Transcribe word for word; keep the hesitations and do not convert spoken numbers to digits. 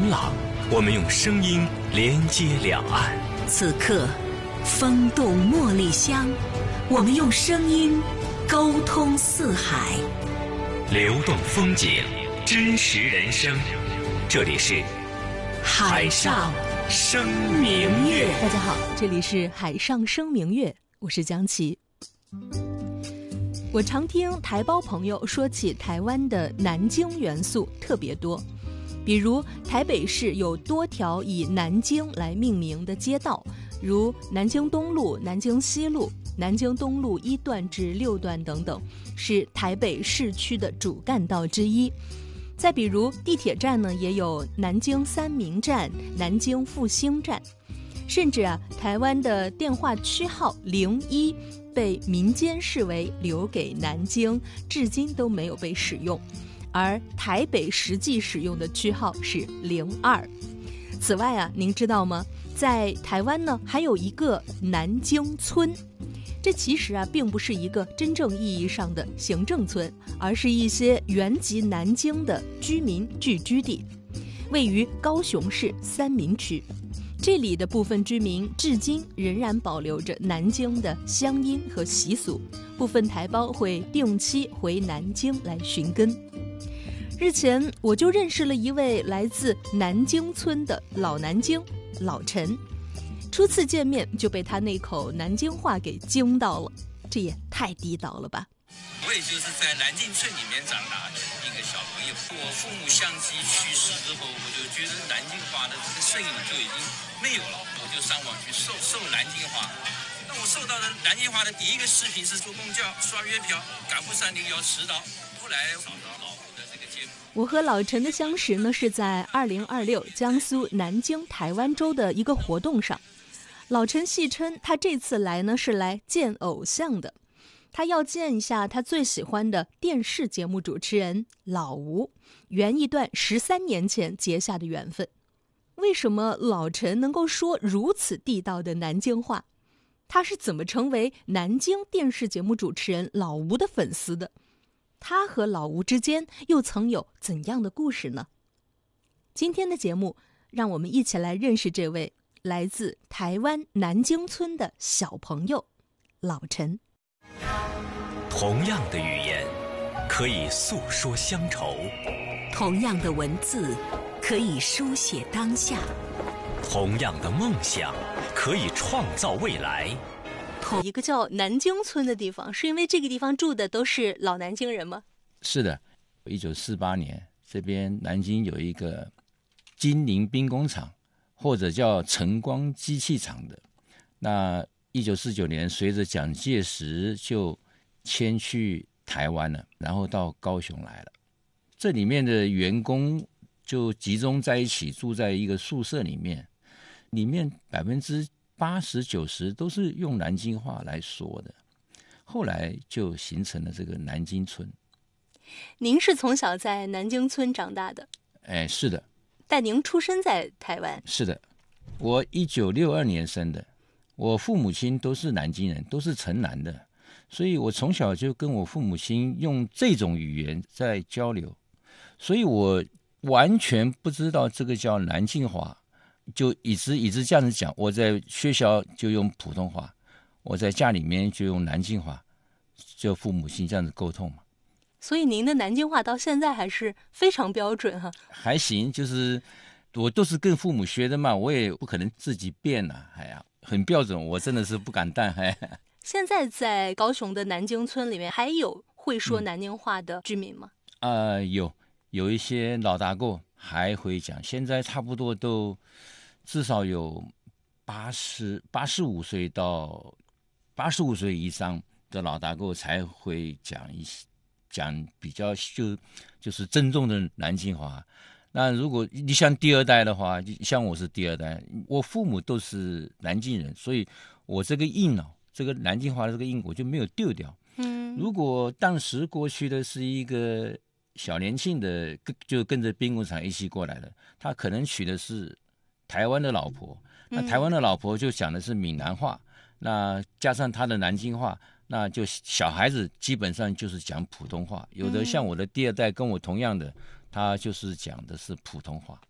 朗，我们用声音连接两岸。 此刻，风动茉莉香，我们用声音沟通四海。 流动风景，真实人生，这里是海上生明月。 大家好，这里是海上生明月，我是江琪。我常听台胞朋友说起台湾的南京元素特别多，比如台北市有多条以南京来命名的街道，如南京东路、南京西路、南京东路一段至六段等等，是台北市区的主干道之一。再比如地铁站呢，也有南京三民站、南京复兴站，甚至啊，台湾的电话区号零一被民间视为留给南京，至今都没有被使用。而台北实际使用的区号是零二。此外啊，您知道吗？在台湾呢，还有一个南京村。这其实啊，并不是一个真正意义上的行政村，而是一些原籍南京的居民聚居地，位于高雄市三民区。这里的部分居民至今仍然保留着南京的乡音和习俗，部分台胞会定期回南京来寻根。日前，我就认识了一位来自南京村的老南京老陈。初次见面就被他那口南京话给惊到了，这也太地道了吧。 我也就是在南京村里面长大的一个小朋友，我父母相继去世之后，我就觉得南京话的这个声音就已经没有了，我就上网去搜搜南京话。那我搜到的南京话的第一个视频是坐公交刷月票，赶不上就要迟到。后来找到老胡的这个节目。 我和老陈的相识呢，是在二零二六江苏南京台湾州的一个活动上。老陈戏称他这次来呢是来见偶像的，他要见一下他最喜欢的电视节目主持人老吴，圆一段十三年前结下的缘分。为什么老陈能够说如此地道的南京话？他是怎么成为南京电视节目主持人老吴的粉丝的？他和老吴之间又曾有怎样的故事呢？今天的节目，让我们一起来认识这位来自台湾南京村的小朋友老陈。 同样的语言可以诉说乡愁， 同样的文字可以书写当下， 同样的梦想可以创造未来。 一个叫南京村的地方，是因为这个地方住的都是老南京人吗？ 是的，一九四八年这边南京有一个金陵兵工厂，或者叫晨光机器厂的。那一九四九年随着蒋介石就迁去台湾了，然后到高雄来了。这里面的员工就集中在一起，住在一个宿舍里面，里面百分之八十九十都是用南京话来说的。后来就形成了这个南京村。 您是从小在南京村长大的？ 哎，是的。 但您出生在台湾？ 是的，我一九六二年生的，我父母亲都是南京人，都是城南的，所以我从小就跟我父母亲用这种语言在交流，所以我完全不知道这个叫南京话，就一直一直这样子讲。我在学校就用普通话，我在家里面就用南京话，就父母亲这样子沟通嘛。 所以您的南京话到现在还是非常标准哈、啊？ 还行，就是我都是跟父母学的嘛，我也不可能自己变啊，哎呀，很标准，我真的是不敢当。哎， 现在在高雄的南京村里面，还有会说南京话的居民吗？ 啊、嗯呃，有有一些老大哥还会讲，现在差不多都至少有八十八十五岁到八十五岁以上的老大哥才会讲一些。讲比较就就是正宗的南京话。那如果你像第二代的话，像我是第二代，我父母都是南京人，所以我这个音哦，这个南京话的这个音我就没有丢掉。嗯，如果当时过去的是一个小年轻的，就跟着兵工厂一起过来的，他可能娶的是台湾的老婆，那台湾的老婆就讲的是闽南话，那加上他的南京话。那就小孩子基本上就是讲普通话，有的像我的第二代跟我同样的，他就是讲的是普通话。